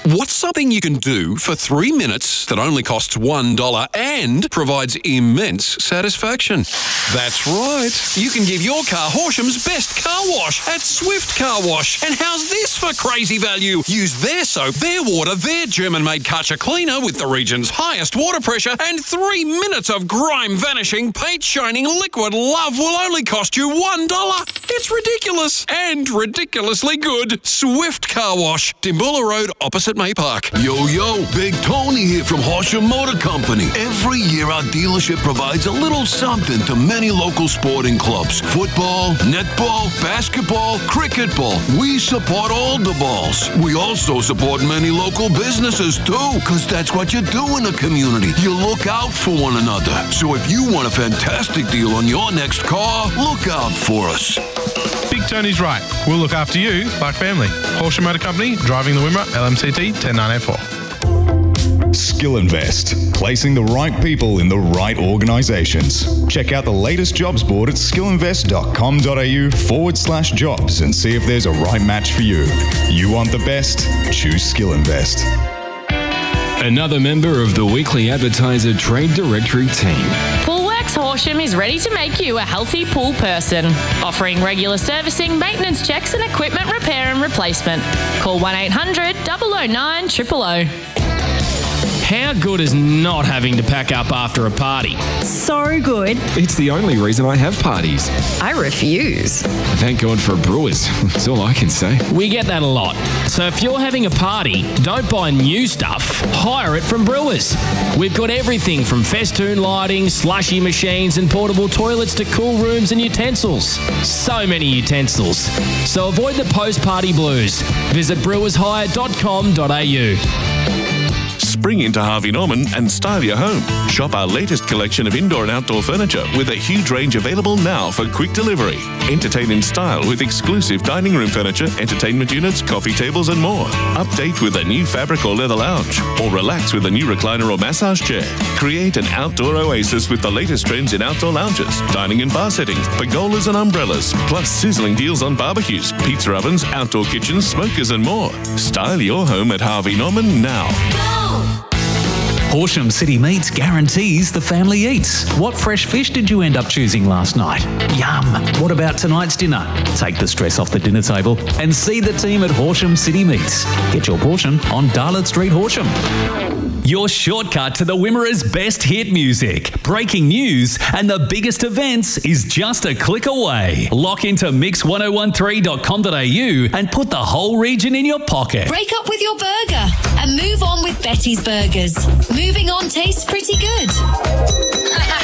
What's something you can do for 3 minutes that only costs $1 and provides immense satisfaction? That's right. You can give your car Horsham's best car wash at Swift Car Wash. And how's this for crazy value? Use their soap, their water, their German-made Karcher cleaner with the region's highest water pressure, and 3 minutes of grime-vanishing, paint-shining liquid love will only cost you $1. It's ridiculous and ridiculously good. Swift Car Wash, Dimboola Road, opposite May Park. Yo, Big Tony here from Horsham Motor Company. Every year our dealership provides a little something to many local sporting clubs. Football, netball, basketball, cricket ball. We support all the balls. We also support many local businesses too, because that's what you do in a community. You look out for one another. So if you want a fantastic deal on your next car, look out for us. Big Tony's right. We'll look after you like family. Horsham Motor Company, driving the Wimmera, LMCT 10984. Skill Invest, placing the right people in the right organisations. Check out the latest jobs board at skillinvest.com.au/jobs and see if there's a right match for you. You want the best? Choose Skill Invest. Another member of the Weekly Advertiser Trade Directory team. Poolworks Horsham is ready to make you a healthy pool person, offering regular servicing, maintenance checks and equipment repair and replacement. Call 1800 009 000. How good is not having to pack up after a party? So good. It's the only reason I have parties. I refuse. Thank God for Brewers. That's all I can say. We get that a lot. So if you're having a party, don't buy new stuff. Hire it from Brewers. We've got everything from festoon lighting, slushy machines and portable toilets to cool rooms and utensils. So many utensils. So avoid the post-party blues. Visit brewershire.com.au. Spring into Harvey Norman and style your home. Shop our latest collection of indoor and outdoor furniture with a huge range available now for quick delivery. Entertain in style with exclusive dining room furniture, entertainment units, coffee tables and more. Update with a new fabric or leather lounge, or relax with a new recliner or massage chair. Create an outdoor oasis with the latest trends in outdoor lounges, dining and bar settings, pergolas and umbrellas, plus sizzling deals on barbecues, pizza ovens, outdoor kitchens, smokers and more. Style your home at Harvey Norman now. Horsham City Meats guarantees the family eats. What fresh fish did you end up choosing last night? Yum! What about tonight's dinner? Take the stress off the dinner table and see the team at Horsham City Meats. Get your portion on Darlot Street, Horsham. Your shortcut to the Wimmera's best hit music, breaking news, and the biggest events is just a click away. Lock into mix1013.com.au and put the whole region in your pocket. Break up with your burger and move on with Betty's Burgers. Moving on tastes pretty good.